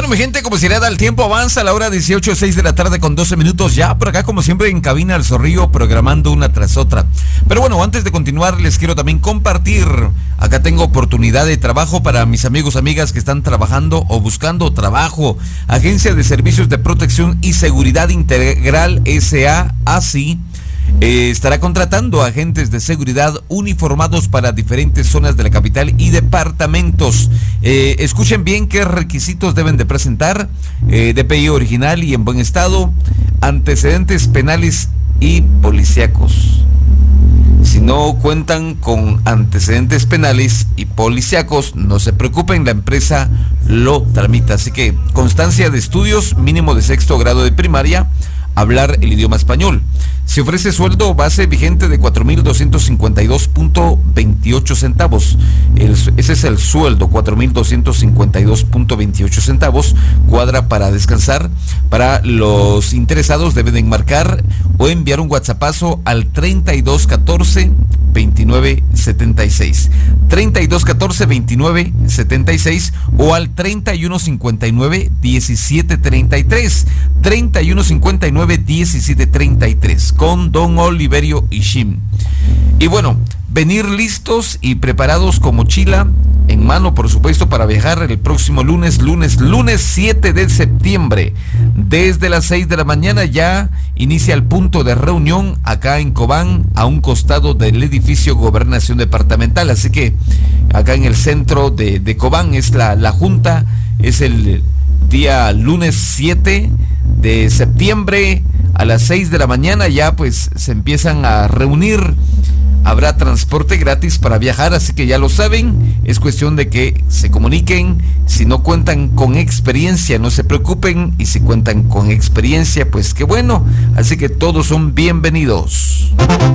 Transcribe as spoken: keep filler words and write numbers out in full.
Bueno, mi gente, como si nada, el tiempo avanza a la hora dieciocho, seis de la tarde con doce minutos. Ya por acá, como siempre, en cabina El Zorrillo, programando una tras otra. Pero bueno, antes de continuar, les quiero también compartir. Acá tengo oportunidad de trabajo para mis amigos, amigas que están trabajando o buscando trabajo. Agencia de Servicios de Protección y Seguridad Integral S A, ASI. Eh, estará contratando agentes de seguridad uniformados para diferentes zonas de la capital y departamentos. Eh, escuchen bien qué requisitos deben de presentar: eh, D P I original y en buen estado, antecedentes penales y policíacos. Si no cuentan con antecedentes penales y policíacos, no se preocupen, la empresa lo tramita. Así que constancia de estudios, mínimo de sexto grado de primaria, hablar el idioma español. Se ofrece sueldo base vigente de cuatro mil doscientos cincuenta y dos punto veintiocho centavos. El, ese es el sueldo, cuatro mil doscientos cincuenta y dos punto veintiocho centavos. Cuadra para descansar. Para los interesados deben enmarcar o enviar un WhatsAppazo al treinta y dos catorce veintinueve setenta y seis. treinta y dos catorce veintinueve setenta y seis o al treinta y uno cincuenta y nueve diecisiete treinta y tres. treinta y uno cincuenta y nueve diecisiete treinta y tres con Don Oliverio Ishim. Y bueno, venir listos y preparados con mochila en mano, por supuesto, para viajar el próximo lunes, lunes, lunes siete de septiembre. Desde las seis de la mañana ya inicia el punto de reunión acá en Cobán, a un costado del edificio Gobernación Departamental. Así que acá en el centro de, de Cobán es la, la junta, es el día lunes siete de septiembre a las seis de la mañana. Ya pues se empiezan a reunir. Habrá transporte gratis para viajar, así que ya lo saben, es cuestión de que se comuniquen. Si no cuentan con experiencia, no se preocupen, y si cuentan con experiencia, pues qué bueno, así que todos son bienvenidos.